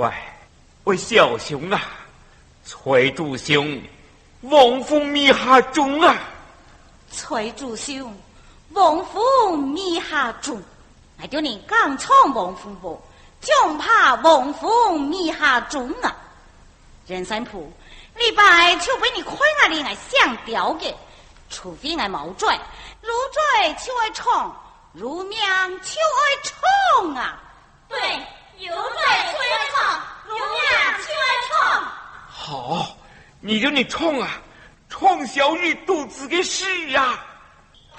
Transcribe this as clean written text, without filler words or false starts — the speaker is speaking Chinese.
喂小兄啊，崔主兄，王府密下中啊！ 崔主兄，王府密下中，我叫你刚闯王府不？恐怕王府密下中啊！人参铺礼拜就被你亏啊！你爱想掉嘅，除非爱毛拽，如拽就爱冲，如命就爱冲啊！ 对，有拽就爱冲，如命就爱冲。 好，你就你冲啊，冲小玉肚子嘅事啊！